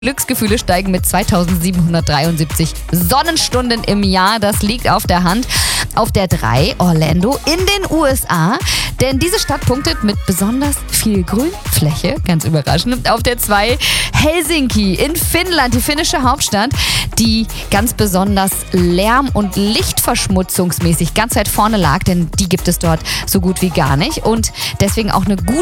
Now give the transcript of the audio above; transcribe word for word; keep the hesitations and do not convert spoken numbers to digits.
Glücksgefühle steigen mit zweitausendsiebenhundertdreiundsiebzig Sonnenstunden im Jahr. Das liegt auf der Hand. Auf der drei Orlando in den U S A, denn diese Stadt punktet mit besonders viel Grünfläche, ganz überraschend. Auf der zwei Helsinki in Finnland, die finnische Hauptstadt, die ganz besonders lärm- und lichtverschmutzungsmäßig ganz weit vorne lag, denn die gibt es dort so gut wie gar nicht und deswegen auch eine gute